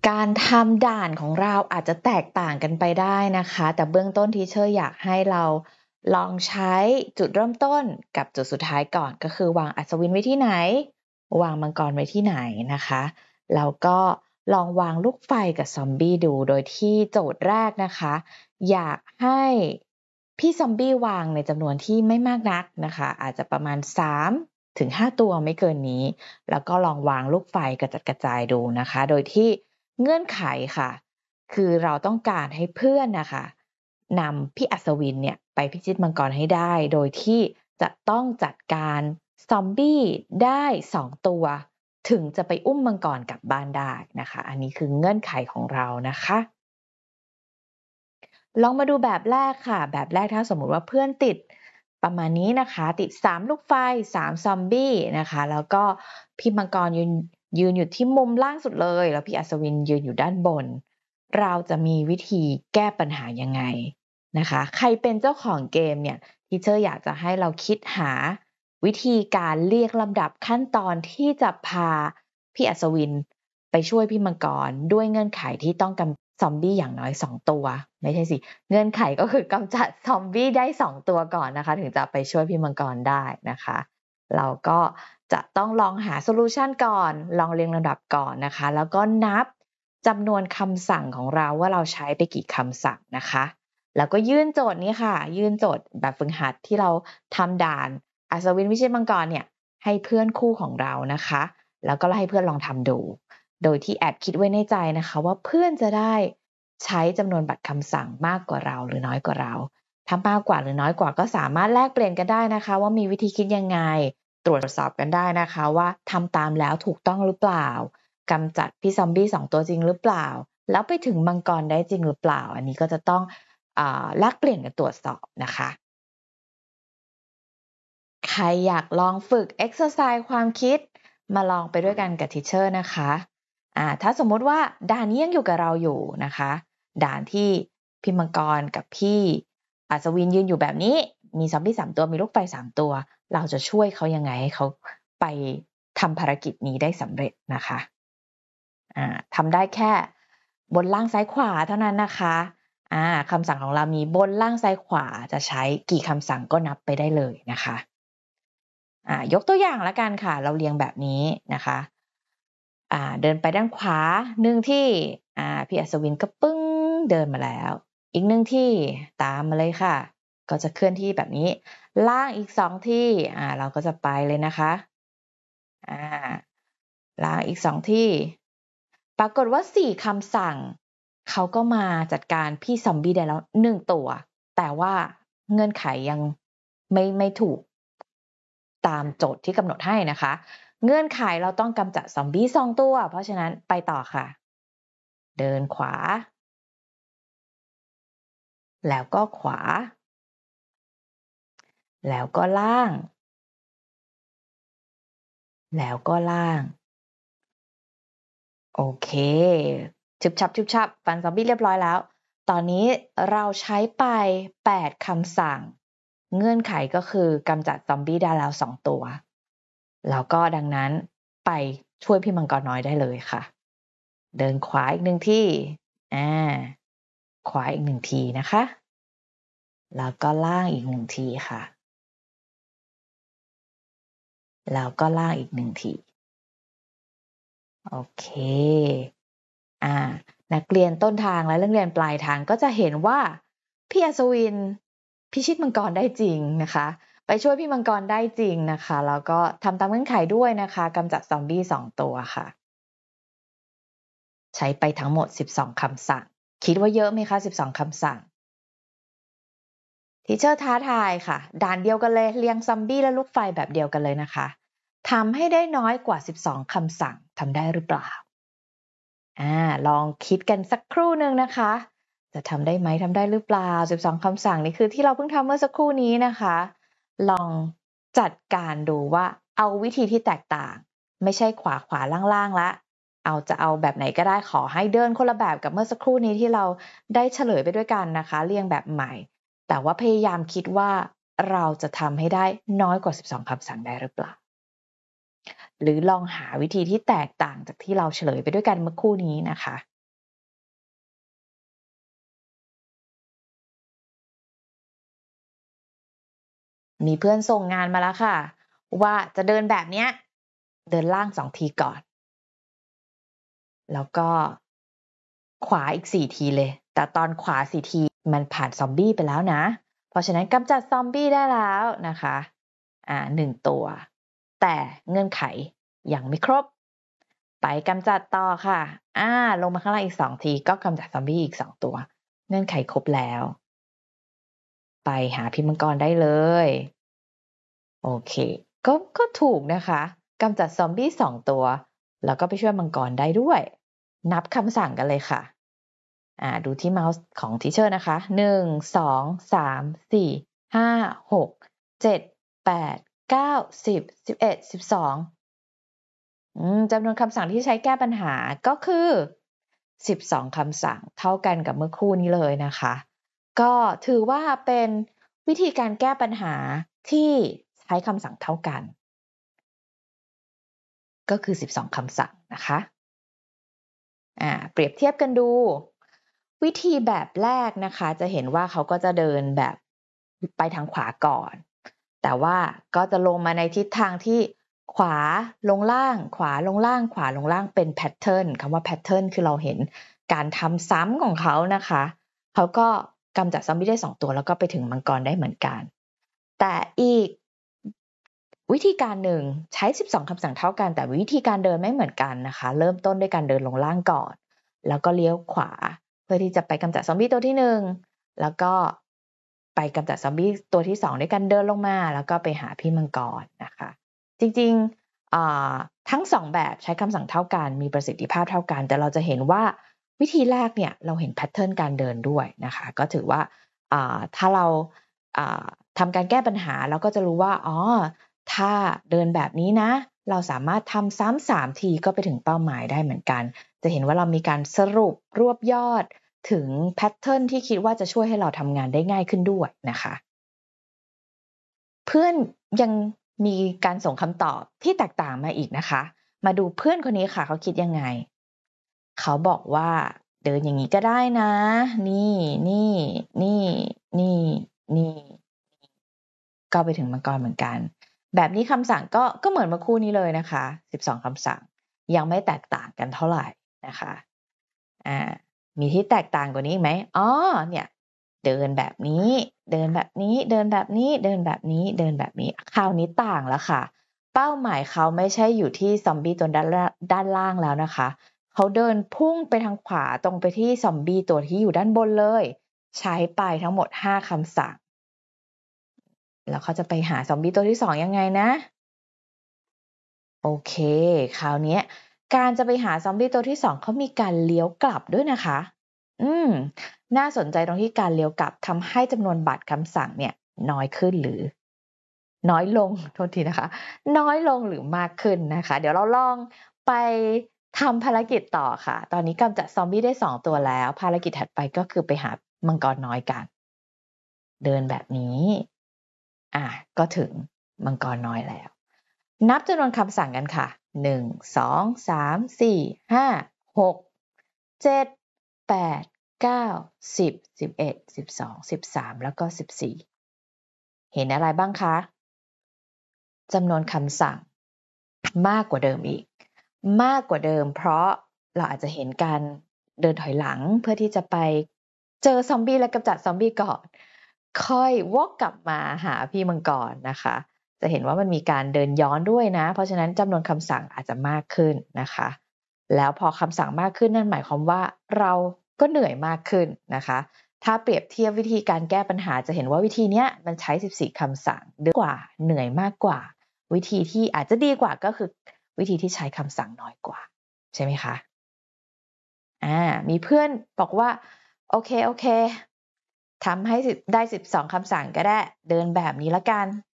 การทำด่านของเราอาจจะแตกต่างกันไปได้นะคะแต่เบื้องต้นทีเชอร์อยากให้เราลองใช้จุดเริ่มต้นกับจุดสุดท้ายก่อนก็คือวางอัศวินไว้ที่ไหนวางมังกรไว้ที่ไหนนะคะแล้วก็ลองวางลูกไฟกับซอมบี้ดูโดยที่โจทย์แรกนะคะอยากให้พี่ซอมบี้วางในจำนวนที่ไม่มากนักนะคะอาจจะประมาณ3 ถึง 5ตัวไม่เกินนี้แล้วก็ลองวางลูกไฟกระจัดกระจายดูนะคะโดยที่เงื่อนไขค่ะคือเราต้องการให้เพื่อนนะคะนำพี่อัศวินเนี่ยไปพิชิตมังกรให้ได้โดยที่จะต้องจัดการซอมบี้ได้2ตัวถึงจะไปอุ้มมังกรกลับบ้านได้นะคะอันนี้คือเงื่อนไขของเรานะคะลองมาดูแบบแรกค่ะแบบแรกถ้าสมมุติว่าเพื่อนติดประมาณนี้นะคะติด3ลูกไฟ3ซอมบี้นะคะแล้วก็พี่มังกรยืนอยู่ที่มุมล่างสุดเลยแล้วพี่อัศวินยืนอยู่ด้านบนเราจะมีวิธีแก้ปัญหายังไงนะคะใครเป็นเจ้าของเกมเนี่ยทีเชอร์อยากจะให้เราคิดหาวิธีการเรียกลำดับขั้นตอนที่จะพาพี่อัศวินไปช่วยพี่มังกรด้วยเงื่อนไขที่ต้องกำซอมบี้อย่างน้อย2ตัวไม่ใช่สิเงื่อนไขก็คือกำจัดซอมบี้ได้2ตัวก่อนนะคะถึงจะไปช่วยพี่มังกรได้นะคะเราก็จะต้องลองหาโซลูชันก่อนลองเรียงลำดับก่อนนะคะแล้วก็นับจำนวนคำสั่งของเราว่าเราใช้ไปกี่คำสั่งนะคะแล้วก็ยื่นโจทย์นี้ค่ะยื่นโจทย์แบบฝึกหัดที่เราทำด่านอัศวินวิชิตมังกรเนี่ยให้เพื่อนคู่ของเรานะคะแล้วก็ให้เพื่อนลองทำดูโดยที่แอบคิดไว้ในใจนะคะว่าเพื่อนจะได้ใช้จำนวนบัตรคำสั่งมากกว่าเราหรือน้อยกว่าเราถ้ามากกว่าหรือน้อยกว่าก็สามารถแลกเปลี่ยนกันได้นะคะว่ามีวิธีคิดยังไงตรวจสอบกันได้นะคะว่าทำตามแล้วถูกต้องหรือเปล่ากำจัดพี่ซอมบี้2ตัวจริงหรือเปล่าแล้วไปถึงมังกรได้จริงหรือเปล่าอันนี้ก็จะต้องแลกเปลี่ยนกันตรวจสอบนะคะใครอยากลองฝึก exercise ความคิดมาลองไปด้วยกันกับทีเชอร์นะคะถ้าสมมุติว่าด่านนี้ยังอยู่กับเราอยู่นะคะด่านที่พี่มังกรกับพี่อัศวินยืนอยู่แบบนี้มีซอมบี้3ตัวมีลูกไฟ3ตัวเราจะช่วยเขายังไงให้เขาไปทำภารกิจนี้ได้สำเร็จนะคะทำได้แค่บนล่างซ้ายขวาเท่านั้นนะคะคำสั่งของเรามีบนล่างซ้ายขวาจะใช้กี่คำสั่งก็นับไปได้เลยนะคะยกตัวอย่างแล้วกันค่ะเราเรียงแบบนี้นะคะเดินไปด้านขวา1ที่พี่อัศวินก็ปึ้งเดินมาแล้วอีก1ที่ตามมาเลยค่ะก็จะเคลื่อนที่แบบนี้ล่างอีก2ที่เราก็จะไปเลยนะคะล่างอีก2ที่ปรากฏว่า4คำสั่งเขาก็มาจัดการพี่ซอมบี้ได้แล้ว1ตัวแต่ว่าเงื่อนไขยังไม่ถูกตามโจทย์ที่กำหนดให้นะคะเงื่อนไขเราต้องกำจัดซอมบี้2ตัวเพราะฉะนั้นไปต่อค่ะเดินขวาแล้วก็ขวาแล้วก็ล่างแล้วก็ล่างโอเคชึบชับฟันซอมบี้เรียบร้อยแล้วตอนนี้เราใช้ไป8คำสั่งเงื่อนไขก็คือกำจัดซอมบี้ได้แล้ว2ตัวแล้วก็ดังนั้นไปช่วยพี่มังกรน้อยได้เลยค่ะเดินขวาอีก1ที่อาขวาอีก1ทีนะคะแล้วก็ล่างอีก1ทีค่ะแล้วก็ล่างอีก1ทีโอเคอ่านักเรียนต้นทางและนักเรียนปลายทางก็จะเห็นว่าพี่อัศวินพิชิตมังกรได้จริงนะคะไปช่วยพี่มังกรได้จริงนะคะแล้วก็ทำตามเงื่อนไขด้วยนะคะกำจัดซอมบี้2ตัวค่ะใช้ไปทั้งหมด12คำสั่งคิดว่าเยอะไหมคะ12คำสั่งทีเชอร์ท้าทายค่ะด่านเดียวกันเลยเรียงซอมบี้และลูกไฟแบบเดียวกันเลยนะคะทำให้ได้น้อยกว่า12คำสั่งทำได้หรือเปล่า ลองคิดกันสักครู่หนึ่งนะคะจะทำได้ไหมทำได้หรือเปล่า12คำสั่งนี่คือที่เราเพิ่งทำเมื่อสักครู่นี้นะคะลองจัดการดูว่าเอาวิธีที่แตกต่างไม่ใช่ขวาขวาล่างๆละจะเอาแบบไหนก็ได้ขอให้เดินคนละแบบกับเมื่อสักครู่นี้ที่เราได้เฉลยไปด้วยกันนะคะเรียงแบบใหม่แต่ว่าพยายามคิดว่าเราจะทำให้ได้น้อยกว่า12คำสั่งได้หรือเปล่า หรือลองหาวิธีที่แตกต่างจากที่เราเฉลยไปด้วยกันเมื่อครู่นี้นะคะมีเพื่อนส่งงานมาแล้วค่ะว่าจะเดินแบบเนี้ยเดินล่าง2 ทีก่อน แล้วก็ขวาอีก4 ทีเลย แต่ตอนขวา4 ทีมันผ่านซอมบี้ไปแล้วนะ เพราะฉะนั้นกำจัดซอมบี้ได้แล้วนะคะ1 ตัว แต่เงื่อนไขยังไม่ครบ ไปกำจัดต่อค่ะลงมาข้างล่างอีก2 ทีก็กำจัดซอมบี้อีก2 ตัว เงื่อนไขครบแล้ว ไปหาพิมพ์มังกรได้เลย โอเค ก็ถูกนะคะกำจัดซอมบี้2 ตัว แล้วก็ไปช่วยมังกรได้ด้วย นับคำสั่งกันเลยค่ะดูที่เมาส์ของทีเชอร์นะคะ1 2 3 4 5 6 7 8 9 10 11 12จำนวนคำสั่งที่ใช้แก้ปัญหาก็คือ12คำสั่งเท่ากันกับเมื่อครู่นี้เลยนะคะก็ถือว่าเป็นวิธีการแก้ปัญหาที่ใช้คำสั่งเท่ากันก็คือ12คำสั่งนะคะเปรียบเทียบกันดูวิธีแบบแรกนะคะจะเห็นว่าเขาก็จะเดินแบบไปทางขวาก่อนแต่ว่าก็จะลงมาในทิศทางที่ขวาลงล่างขวาลงล่างขวาลงล่างเป็นแพทเทิร์นคำว่าแพทเทิร์นคือเราเห็นการทำซ้ำของเขานะคะเขาก็กำจัดซอมบี้ได้2 ตัวแล้วก็ไปถึงมังกรได้เหมือนกันแต่อีกวิธีการหนึ่งใช้12คำสั่งเท่ากันแต่วิธีการเดินไม่เหมือนกันนะคะเริ่มต้นด้วยการเดินลงล่างก่อนแล้วก็เลี้ยวขวาเพื่อที่จะไปกำจัดซอมบี้ตัวที่1แล้วก็ไปกำจัดซอมบี้ตัวที่2ด้วยการเดินลงมาแล้วก็ไปหาพี่มังกรนะคะจริงๆทั้ง2แบบใช้คำสั่งเท่ากันมีประสิทธิภาพเท่ากันแต่เราจะเห็นว่าวิธีแรกเนี่ยเราเห็นแพทเทิร์นการเดินด้วยนะคะก็ถือว่าถ้าเราทำการแก้ปัญหาเราก็จะรู้ว่าถ้าเดินแบบนี้นะเราสามารถทำซ้ำ3 ทีก็ไปถึงเป้าหมายได้เหมือนกันจะเห็นว่าเรามีการสรุปรวบยอดถึงแพทเทิร์นที่คิดว่าจะช่วยให้เราทำงานได้ง่ายขึ้นด้วยนะคะเพื่อนยังมีการส่งคำตอบที่แตกต่างมาอีกนะคะมาดูเพื่อนคนนี้ค่ะเขาคิดยังไงเขาบอกว่าเดินอย่างนี้ก็ได้นะนี่นี่นี่นี่นี่ก็ไปถึงมังกรเหมือนกันแบบนี้คำสั่งก็เหมือนเมื่อคู่นี้เลยนะคะ12คำสั่งยังไม่แตกต่างกันเท่าไหร่นะคะมีที่แตกต่างกว่านี้ไหมเนี่ยเดินแบบนี้เดินแบบนี้เดินแบบนี้เดินแบบนี้เดินแบบนี้คราวนี้ต่างแล้วค่ะเป้าหมายเขาไม่ใช่อยู่ที่ซอมบี้ตัวด้านล่างแล้วนะคะเขาเดินพุ่งไปทางขวาตรงไปที่ซอมบี้ตัวที่อยู่ด้านบนเลยใช้ไปทั้งหมด5คำสั่งแล้วเขาจะไปหาซอมบี้ตัวที่2ยังไงนะโอเคคราวนี้การจะไปหาซอมบี้ตัวที่2เขามีการเลี้ยวกลับด้วยนะคะน่าสนใจตรงที่การเลี้ยวกลับทำให้จำนวนบัตรคำสั่งเนี่ยน้อยขึ้นหรือน้อยลงโทษทีนะคะน้อยลงหรือมากขึ้นนะคะเดี๋ยวเราลองไปทำภารกิจต่อค่ะตอนนี้กำจัดซอมบี้ได้2 ตัวแล้วภารกิจถัดไปก็คือไปหามังกรน้อยกันเดินแบบนี้ก็ถึงมังกรน้อยแล้วนับจำนวนคำสั่งกันค่ะ1 2 3 4 5 6 7 8 9 10 11 12 13แล้วก็14เห็นอะไรบ้างคะจำนวนคำสั่งมากกว่าเดิมอีกมากกว่าเดิมเพราะเราอาจจะเห็นการเดินถอยหลังเพื่อที่จะไปเจอซอมบี้และกำจัดซอมบี้ก่อนค่อยวกกลับมาหาพี่มังกรนะคะจะเห็นว่ามันมีการเดินย้อนด้วยนะเพราะฉะนั้นจำนวนคำสั่งอาจจะมากขึ้นนะคะแล้วพอคำสั่งมากขึ้นนั่นหมายความว่าเราก็เหนื่อยมากขึ้นนะคะถ้าเปรียบเทียบวิธีการแก้ปัญหาจะเห็นว่าวิธีนี้มันใช้14คำสั่งเยอะกว่าเหนื่อยมากกว่าวิธีที่อาจจะดีกว่าก็คือวิธีที่ใช้คำสั่งน้อยกว่าใช่ไหมคะมีเพื่อนบอกว่าโอเคทำให้ได้12คำสั่งก็ได้เดินแบบนี้ละกัน